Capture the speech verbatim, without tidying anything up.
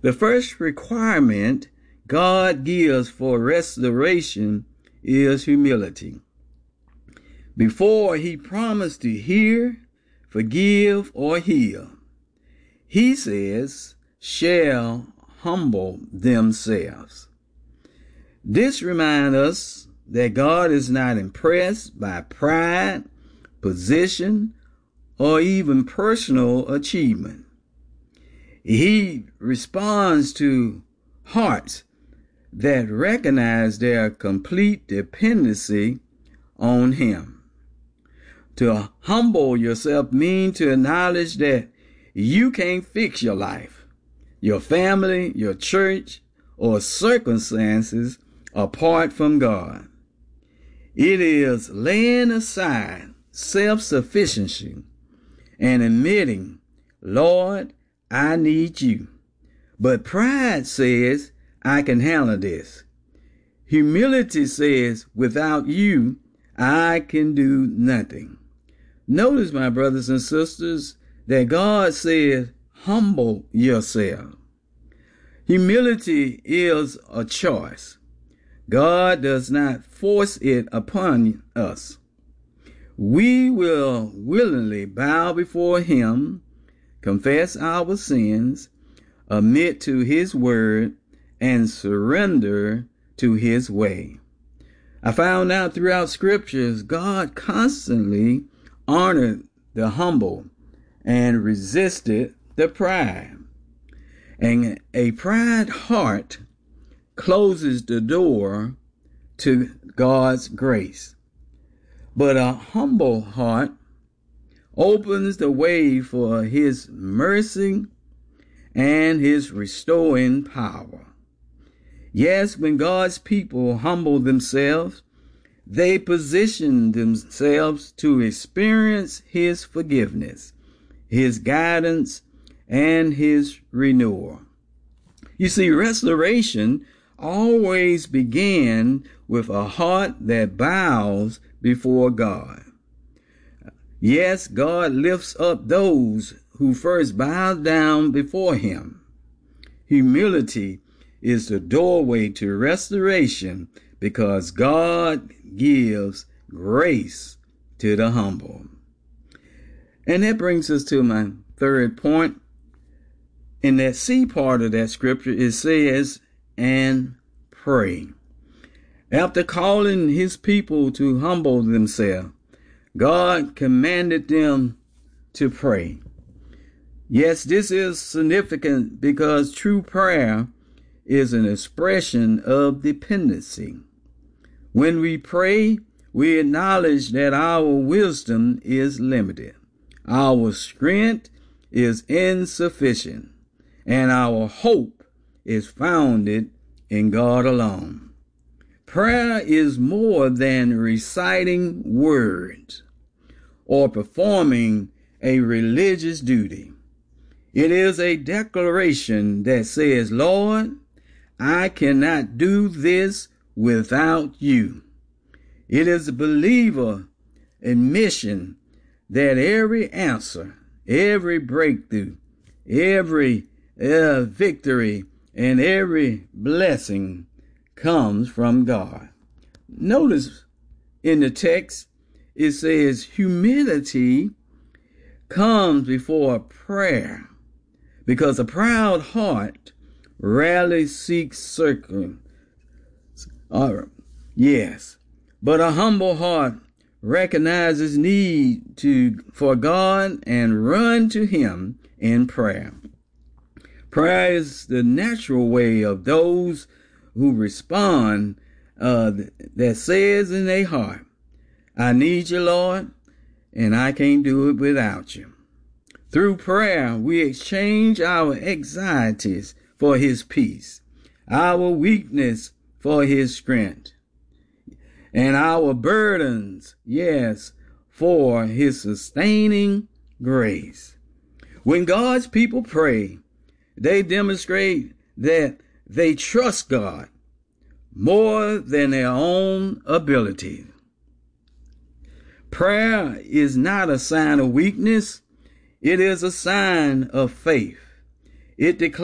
The first requirement God gives for restoration is humility. Before he promised to hear, forgive, or heal, he says, shall humble themselves. This reminds us that God is not impressed by pride, position, or even personal achievement. He responds to hearts that recognize their complete dependency on him. To humble yourself means to acknowledge that you can't fix your life, your family, your church, or circumstances apart from God. It is laying aside self-sufficiency and admitting, Lord, I need you. But pride says, I can handle this. Humility says, without you, I can do nothing. Notice, my brothers and sisters, that God says, humble yourself. Humility is a choice. God does not force it upon us. We will willingly bow before him, confess our sins, admit to his word, and surrender to his way. I found out throughout scriptures, God constantly honored the humble and resisted the pride. And a pride heart closes the door to God's grace. But a humble heart opens the way for his mercy and his restoring power. Yes, when God's people humble themselves, they position themselves to experience his forgiveness, his guidance, and his renewal. You see, restoration always began with a heart that bows before God. Yes, God lifts up those who first bow down before him. Humility is the doorway to restoration because God gives grace to the humble. And that brings us to my third point. In that C part of that scripture, it says, and pray. After calling his people to humble themselves, God commanded them to pray. Yes, this is significant because true prayer is an expression of dependency. When we pray, we acknowledge that our wisdom is limited, our strength is insufficient, and our hope is founded in God alone. Prayer is more than reciting words or performing a religious duty. It is a declaration that says, Lord, I cannot do this without you. It is a believer admission that every answer, every breakthrough, every uh, victory, and every blessing comes from God. Notice in the text, it says humility comes before prayer because a proud heart rarely seeks circum. Uh, yes, but a humble heart recognizes need to for God and run to him in prayer. Prayer is the natural way of those who respond uh, that says in their heart, I need you, Lord, and I can't do it without you. Through prayer, we exchange our anxieties for his peace, our weakness for his strength, and our burdens, yes, for his sustaining grace. When God's people pray, they demonstrate that they trust God more than their own ability. Prayer is not a sign of weakness. It is a sign of faith. It declares